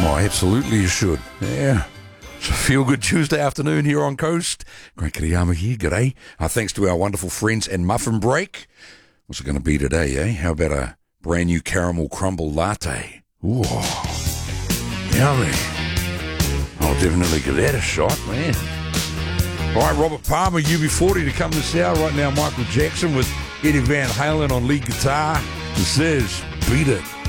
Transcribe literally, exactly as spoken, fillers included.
Oh, absolutely you should. Yeah. It's a feel-good Tuesday afternoon here on Coast. Great Kiriyama here, g'day. Uh, thanks to our wonderful friends and Muffin Break. What's it going to be today, eh? How about a brand new caramel crumble latte? Ooh, yummy. I'll definitely give that a shot, man. All right, Robert Palmer, U B forty to come this hour. Right now, Michael Jackson with Eddie Van Halen on lead guitar. This is Beat It.